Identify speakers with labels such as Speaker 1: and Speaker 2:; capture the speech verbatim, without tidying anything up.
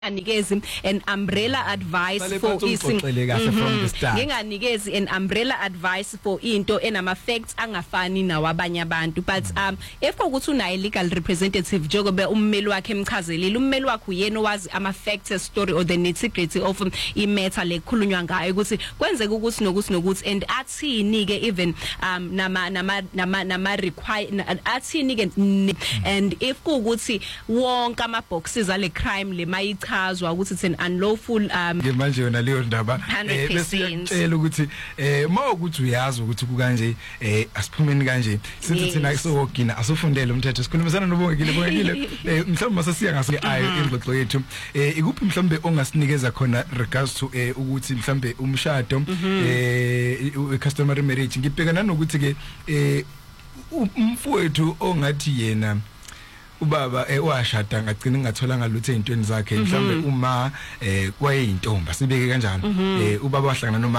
Speaker 1: Anikezi an umbrella advice for nginganikezi an umbrella advice for into enama facts angafani nawabanye abantu but um if ukuthi una legal representative jogobe ummeli wakhe emchazelile ummeli wakhe uyena owazi ama facts story or the nitty-gritty of I matter lekhulunywa ngayo ukuthi kwenzeka ukuthi nokuthi nokuthi and athini ke even um nama nama nama nama require athini ke and if ukuthi wonke ama boxes ale crime le mayichazwa ukuthi it's an unlawful um
Speaker 2: manje yona leyo ndaba besiyacela ukuthi eh mawukuthi uyazi ukuthi kukanje eh asiphumeni kanje sithi thina sokugina asufundele umthetho sikhulumezana nobongekile bongekile eh mhlawumbe masasiya ngaso ayo ingxoxo yethu eh ikuphi mhlawumbe ongasinikeza khona regards to eh ukuthi mhlawumbe umshado eh customary marriage ngibhekana nokuthi ke eh umfowethu ongathi yena ubaba eh washada ngagcina ngathola ngaluthe ezintweni zakhe mhlawumbe uma eh kwayintomba sibeke kanjalo eh ubaba wahlangana